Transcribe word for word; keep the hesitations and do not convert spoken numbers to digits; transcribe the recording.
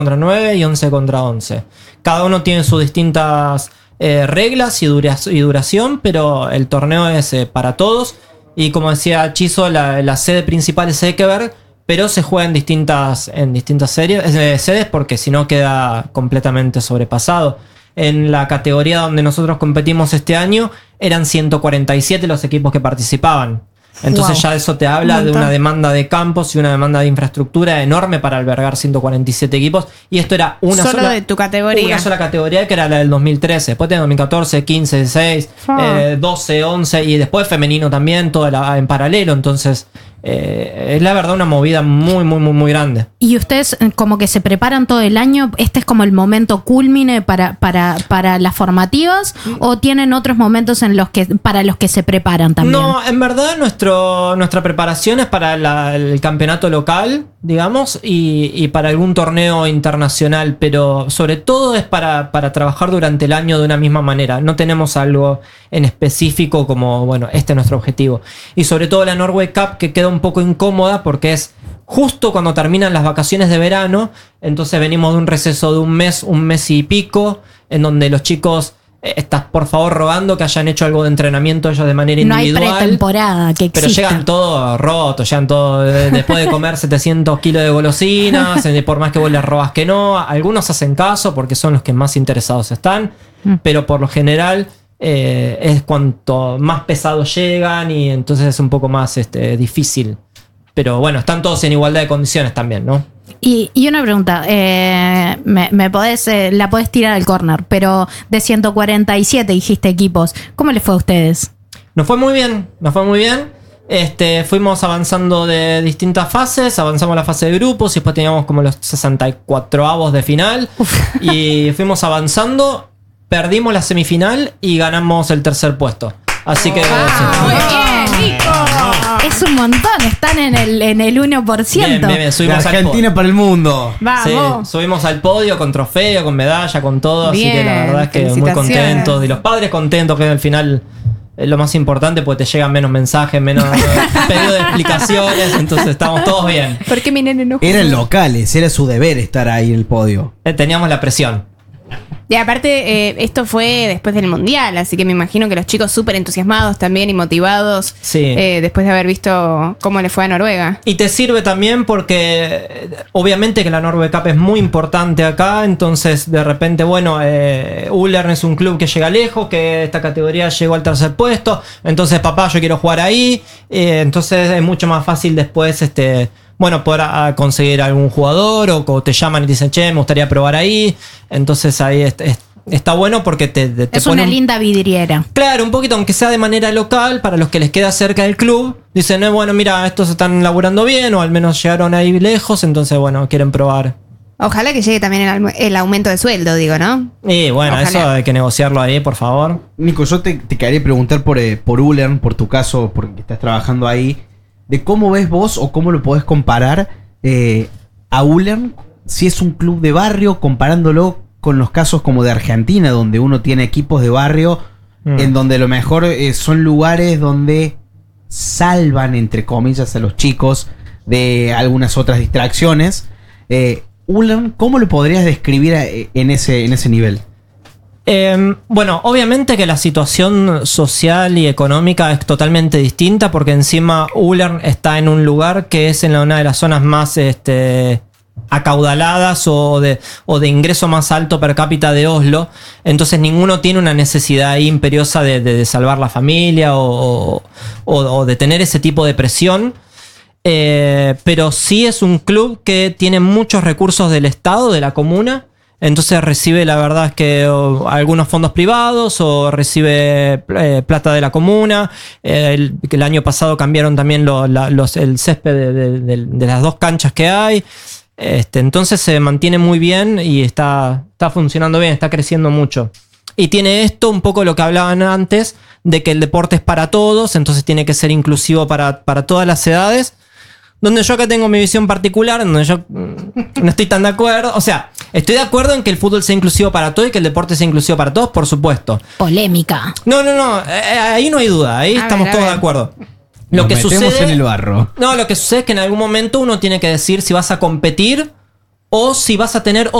contra nueve y once contra once. Cada uno tiene sus distintas eh, reglas y, dura- y duración, pero el torneo es eh, para todos. Y como decía Chizo, la, la sede principal es Ekeberg, pero se juega en distintas, en distintas series, eh, sedes porque si no queda completamente sobrepasado. En la categoría donde nosotros competimos este año eran ciento cuarenta y siete los equipos que participaban. Entonces wow. ya eso te habla un de una demanda de campos y una demanda de infraestructura enorme para albergar ciento cuarenta y siete equipos. Y esto era una Solo sola de tu categoría. Una sola categoría que era la del dos mil trece. Después tenés dos mil catorce, quince, dieciséis, oh. eh, doce, once y después femenino también, todo la, en paralelo. Entonces eh, es la verdad una movida muy, muy, muy, muy grande. Y ustedes como que se preparan todo el año. ¿Este es como el momento culmine para, para, para las formativas? ¿O tienen otros momentos en los que para los que se preparan también? No, en verdad nuestro, nuestra preparación es para la, el campeonato local, digamos, y, y para algún torneo internacional, pero sobre todo es para, para trabajar durante el año de una misma manera. No tenemos algo en específico como, bueno, este es nuestro objetivo. Y sobre todo la Norway Cup, que queda un poco incómoda porque es justo cuando terminan las vacaciones de verano. Entonces venimos de un receso de un mes, un mes y pico, en donde los chicos... Estás por favor rogando que hayan hecho algo de entrenamiento ellos de manera individual. No hay pretemporada que exista. Pero llegan todos rotos, llegan todos después de comer setecientos kilos de golosinas, por más que vos les robas que no. Algunos hacen caso porque son los que más interesados están, mm. pero por lo general eh, es cuanto más pesados llegan y entonces es un poco más este, difícil. Pero bueno, están todos en igualdad de condiciones también, ¿no? Y, y una pregunta, eh, me, me podés, eh, la podés tirar al córner, pero de ciento cuarenta y siete dijiste equipos, ¿cómo les fue a ustedes? Nos fue muy bien, nos fue muy bien. Este, fuimos avanzando de distintas fases, avanzamos la fase de grupos y después teníamos como los sesenta y cuatro avos de final. Uf. Y fuimos avanzando, perdimos la semifinal y ganamos el tercer puesto. Así que... Ah, muy bien, Nico. Es un montón, están en el, en el uno por ciento. Bien, bien, subimos de Argentina al para el mundo. Vamos. Sí, subimos al podio con trofeo, con medalla, con todo. Bien, así que la verdad es que muy contentos. Y los padres contentos, que al final es lo más importante, porque te llegan menos mensajes, menos pedido de explicaciones. Entonces estamos todos bien. ¿Por qué mi nene no jugó? Eran locales, era su deber estar ahí en el podio. Eh, teníamos la presión. Y aparte, eh, esto fue después del Mundial, así que me imagino que los chicos súper entusiasmados también y motivados, sí. eh, después de haber visto cómo le fue a Noruega. Y te sirve también porque obviamente que la Norway Cup es muy importante acá, entonces de repente, bueno, eh, Ullern es un club que llega lejos, que esta categoría llegó al tercer puesto, entonces papá, yo quiero jugar ahí, eh, entonces es mucho más fácil después, este... bueno, poder a conseguir algún jugador o, o te llaman y te dicen, che, me gustaría probar ahí. Entonces ahí es, es, está bueno porque te, te, te es pone una un, linda vidriera. Claro, un poquito, aunque sea de manera local, para los que les queda cerca del club. Dicen, eh, bueno, mira, estos están laburando bien o al menos llegaron ahí lejos, entonces, bueno, quieren probar. Ojalá que llegue también el, el aumento de sueldo, digo, ¿no? Y bueno, Ojalá. Eso hay que negociarlo ahí, por favor. Nico, yo te, te quería preguntar por, eh, por Ullern, por tu caso, porque estás trabajando ahí, de cómo ves vos o cómo lo podés comparar Eh, a Ullern, si es un club de barrio, comparándolo con los casos como de Argentina, donde uno tiene equipos de barrio, mm. en donde a lo mejor eh, son lugares donde salvan, entre comillas, a los chicos de algunas otras distracciones. Eh, Ullern, ¿cómo lo podrías describir a, en, ese, en ese nivel? Eh, bueno, obviamente que la situación social y económica es totalmente distinta porque encima Ullern está en un lugar que es en una de las zonas más este, acaudaladas o de, o de ingreso más alto per cápita de Oslo. Entonces ninguno tiene una necesidad imperiosa de, de, de salvar la familia o, o, o de tener ese tipo de presión. Eh, pero sí es un club que tiene muchos recursos del Estado, de la comuna. Entonces recibe, la verdad es que o, algunos fondos privados o recibe eh, plata de la comuna. Eh, el, el año pasado cambiaron también lo, la, los, el césped de, de, de, de las dos canchas que hay. Este, entonces se mantiene muy bien y está, está funcionando bien, está creciendo mucho. Y tiene esto un poco lo que hablaban antes, de que el deporte es para todos, entonces tiene que ser inclusivo para, para todas las edades. Donde yo acá tengo mi visión particular, donde yo no estoy tan de acuerdo. O sea, estoy de acuerdo en que el fútbol sea inclusivo para todos y que el deporte sea inclusivo para todos, por supuesto. Polémica. No, no, no. Eh, ahí no hay duda. Ahí a estamos ver, todos de acuerdo. Lo Nos que sucede en el barro. No, lo que sucede es que en algún momento uno tiene que decir si vas a competir o si vas a tener